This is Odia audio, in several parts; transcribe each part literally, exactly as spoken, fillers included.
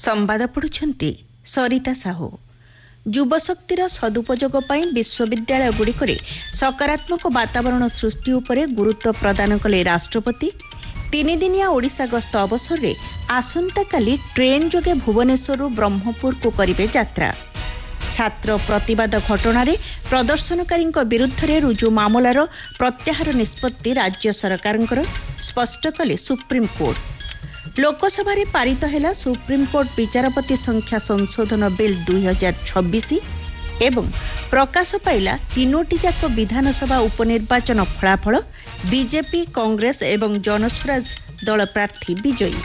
ସମ୍ବାଦ ପଢୁଛନ୍ତି ସରିତା ସାହୁ। ଯୁବଶକ୍ତିର ସଦୁପଯୋଗ ପାଇଁ ବିଶ୍ୱବିଦ୍ୟାଳୟଗୁଡ଼ିକରେ ସକାରାତ୍ମକ ବାତାବରଣ ସୃଷ୍ଟି ଉପରେ ଗୁରୁତ୍ୱ ପ୍ରଦାନ କଲେ ରାଷ୍ଟ୍ରପତି। ତିନିଦିନିଆ ଓଡ଼ିଶା ଗସ୍ତ ଅବସରରେ ଆସନ୍ତାକାଲି ଟ୍ରେନ୍ ଯୋଗେ ଭୁବନେଶ୍ୱରରୁ ବ୍ରହ୍ମପୁରକୁ କରିବେ ଯାତ୍ରା। ଛାତ୍ର ପ୍ରତିବାଦ ଘଟଣାରେ ପ୍ରଦର୍ଶନକାରୀଙ୍କ ବିରୁଦ୍ଧରେ ରୁଜୁ ମାମଲାର ପ୍ରତ୍ୟାହାର ନିଷ୍ପତ୍ତି ରାଜ୍ୟ ସରକାରଙ୍କର, ସ୍ପଷ୍ଟ କଲେ ସୁପ୍ରିମକୋର୍ଟ। ଲୋକସଭାରେ ପାରିତ ହେଲା ସୁପ୍ରିମକୋର୍ଟ ବିଚାରପତି ସଂଖ୍ୟା ସଂଶୋଧନ ବିଲ୍ ଦୁଇ ହଜାର ଛବିଶ ଏବଂ ପ୍ରକାଶ ପାଇଲା ତିନୋଟିଯାକ ବିଧାନସଭା ଉପନିର୍ବାଚନ ଫଳାଫଳ। ବିଜେପି, କଂଗ୍ରେସ ଏବଂ ଜନସ୍ୱରାଜ ଦଳ ପ୍ରାର୍ଥୀ ବିଜୟୀ।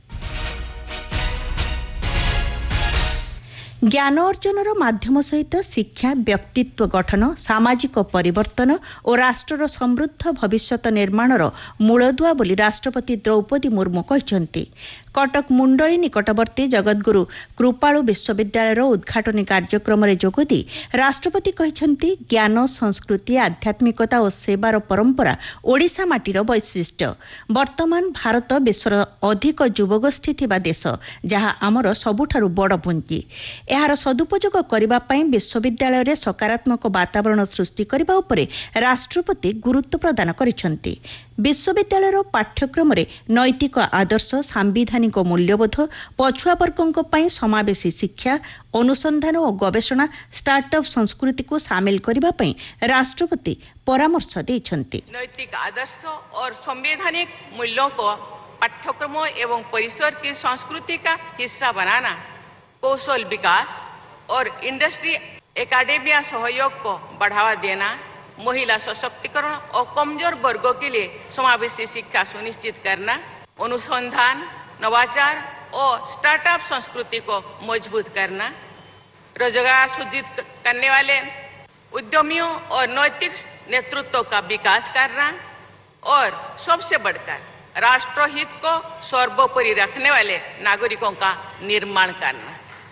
ଜ୍ଞାନ ଅର୍ଜନର ମାଧ୍ୟମ ସହିତ ଶିକ୍ଷା, ବ୍ୟକ୍ତିତ୍ୱ ଗଠନ, ସାମାଜିକ ପରିବର୍ତ୍ତନ ଓ ରାଷ୍ଟ୍ରର ସମୃଦ୍ଧ ଭବିଷ୍ୟତ ନିର୍ମାଣର ମୂଳଦୁଆ ବୋଲି ରାଷ୍ଟ୍ରପତି ଦ୍ରୌପଦୀ ମୁର୍ମୁ କହିଛନ୍ତି। କଟକ ମୁଣ୍ଡଳୀ ନିକଟବର୍ତ୍ତୀ ଜଗତଗୁରୁ କୃପାଳୁ ବିଶ୍ୱବିଦ୍ୟାଳୟର ଉଦ୍ଘାଟନୀ କାର୍ଯ୍ୟକ୍ରମରେ ଯୋଗଦେଇ ରାଷ୍ଟ୍ରପତି କହିଛନ୍ତି, ଜ୍ଞାନ, ସଂସ୍କୃତି, ଆଧ୍ୟାତ୍ମିକତା ଓ ସେବାର ପରମ୍ପରା ଓଡ଼ିଶା ମାଟିର ବୈଶିଷ୍ଟ୍ୟ। ବର୍ତ୍ତମାନ ଭାରତ ବିଶ୍ୱର ଅଧିକ ଯୁବଗୋଷ୍ଠୀ ଥିବା ଦେଶ, ଯାହା ଆମର ସବୁଠାରୁ ବଡ଼ ପୁଞ୍ଜି। ଏହାର ସଦୁପଯୋଗ କରିବା ପାଇଁ ବିଶ୍ୱବିଦ୍ୟାଳୟରେ ସକାରାତ୍ମକ ବାତାବରଣ ସୃଷ୍ଟି କରିବା ଉପରେ ରାଷ୍ଟ୍ରପତି ଗୁରୁତ୍ୱ ପ୍ରଦାନ କରିଛନ୍ତି। ବିଶ୍ୱବିଦ୍ୟାଳୟର ପାଠ୍ୟକ୍ରମରେ ନୈତିକ ଆଦର୍ଶ, ସାମ୍ବିଧାନିକ ମୂଲ୍ୟବୋଧ, ପଛୁଆ ବର୍ଗଙ୍କ ପାଇଁ ସମାବେଶୀ ଶିକ୍ଷା, ଅନୁସନ୍ଧାନ ଓ ଗବେଷଣା, ଷ୍ଟାର୍ଟଅପ୍ ସଂସ୍କୃତିକୁ ସାମିଲ କରିବା ପାଇଁ ରାଷ୍ଟ୍ରପତି ପରାମର୍ଶ ଦେଇଛନ୍ତି। नैतिक आदर्श और संवैधानिक मूल्यों को पाठ्यक्रम एवं परिसर की संस्कृति का हिस्सा बनाना, कौशल विकास और इंडस्ट्री एकेडमिया सहयोग को बढ़ावा देना, महिला सशक्तिकरण और कमजोर वर्गों के लिए समावेशी शिक्षा सुनिश्चित करना, अनुसंधान, नवाचार और स्टार्टअप संस्कृति को मजबूत करना, रोजगार सृजित करने वाले उद्यमियों और नैतिक नेतृत्व का विकास करना और सबसे बढ़कर राष्ट्रहित को सर्वोपरि रखने वाले नागरिकों का निर्माण करना।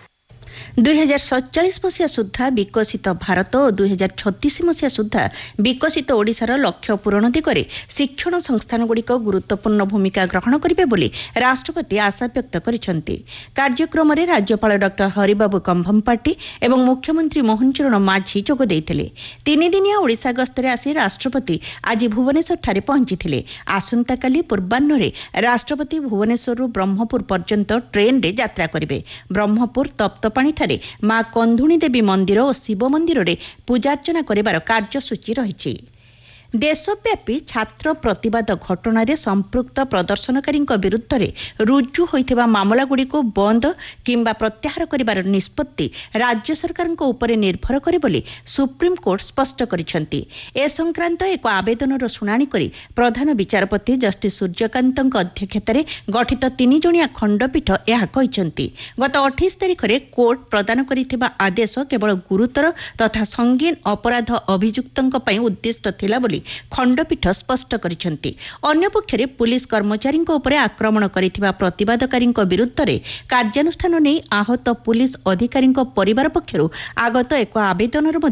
ଦୁଇ ହଜାର ସତଚାଳିଶ ମସିହା ସୁଦ୍ଧା ବିକଶିତ ଭାରତ ଓ ଦୁଇ ହଜାର ଛତିଶ ମସିହା ସୁଦ୍ଧା ବିକଶିତ ଓଡ଼ିଶାର ଲକ୍ଷ୍ୟ ପୂରଣ ଦିଗରେ ଶିକ୍ଷଣ ସଂସ୍ଥାନଗୁଡ଼ିକ ଗୁରୁତ୍ୱପୂର୍ଣ୍ଣ ଭୂମିକା ଗ୍ରହଣ କରିବେ ବୋଲି ରାଷ୍ଟ୍ରପତି ଆଶାବ୍ୟକ୍ତ କରିଛନ୍ତି। କାର୍ଯ୍ୟକ୍ରମରେ ରାଜ୍ୟପାଳ ଡକ୍ଟର ହରିବାବୁ କମ୍ଭମପାଟି ଏବଂ ମୁଖ୍ୟମନ୍ତ୍ରୀ ମୋହନ ଚରଣ ମାଝୀ ଯୋଗ ଦେଇଥିଲେ। ତିନିଦିନିଆ ଓଡ଼ିଶା ଗସ୍ତରେ ଆସି ରାଷ୍ଟ୍ରପତି ଆଜି ଭୁବନେଶ୍ୱରଠାରେ ପହଞ୍ଚିଥିଲେ। ଆସନ୍ତାକାଲି ପୂର୍ବାହ୍ନରେ ରାଷ୍ଟ୍ରପତି ଭୁବନେଶ୍ୱରରୁ ବ୍ରହ୍ମପୁର ପର୍ଯ୍ୟନ୍ତ ଟ୍ରେନ୍ରେ ଯାତ୍ରା କରିବେ। ବ୍ରହ୍ମପୁର ତପ୍ତପାଣି ମା କନ୍ଧୁଣୀ ଦେବୀ ମନ୍ଦିର ଓ ଶିବ ମନ୍ଦିରରେ ପୂଜାର୍ଚ୍ଚନା କରିବାର କାର୍ଯ୍ୟସୂଚୀ ରହିଛି। ଦେଶବ୍ୟାପୀ ଛାତ୍ର ପ୍ରତିବାଦ ଘଟଣାରେ ସମ୍ପୃକ୍ତ ପ୍ରଦର୍ଶନକାରୀଙ୍କ ବିରୁଦ୍ଧରେ ରୁଜୁ ହୋଇଥିବା ମାମଲାଗୁଡ଼ିକୁ ବନ୍ଦ କିମ୍ବା ପ୍ରତ୍ୟାହାର କରିବାର ନିଷ୍ପତ୍ତି ରାଜ୍ୟ ସରକାରଙ୍କ ଉପରେ ନିର୍ଭର କରେ ବୋଲି ସୁପ୍ରିମକୋର୍ଟ ସ୍ପଷ୍ଟ କରିଛନ୍ତି। ଏ ସଂକ୍ରାନ୍ତ ଏକ ଆବେଦନର ଶୁଣାଣି କରି ପ୍ରଧାନ ବିଚାରପତି ଜଷ୍ଟିସ୍ ସୂର୍ଯ୍ୟକାନ୍ତଙ୍କ ଅଧ୍ୟକ୍ଷତାରେ ଗଠିତ ତିନିଜଣିଆ ଖଣ୍ଡପୀଠ ଏହା କହିଛନ୍ତି। ଗତ ଅଠେଇଶ ତାରିଖରେ କୋର୍ଟ ପ୍ରଦାନ କରିଥିବା ଆଦେଶ କେବଳ ଗୁରୁତର ତଥା ସଙ୍ଗୀନ ଅପରାଧ ଅଭିଯୁକ୍ତଙ୍କ ପାଇଁ ଉଦ୍ଦିଷ୍ଟ ଥିଲା ବୋଲି ଖଣ୍ଡପୀଠ ସ୍ପଷ୍ଟ କରିଛନ୍ତି। ଅନ୍ୟପକ୍ଷରେ ପୁଲିସ କର୍ମଚାରୀଙ୍କ ଉପରେ ଆକ୍ରମଣ କରିଥିବା ପ୍ରତିବାଦକାରୀଙ୍କ ବିରୁଦ୍ଧରେ କାର୍ଯ୍ୟାନୁଷ୍ଠାନ ନେଇ ଆହତ ପୁଲିସ ଅଧିକାରୀଙ୍କ ପରିବାର ପକ୍ଷରୁ ଆଗତ ଏକ ଆବେଦନର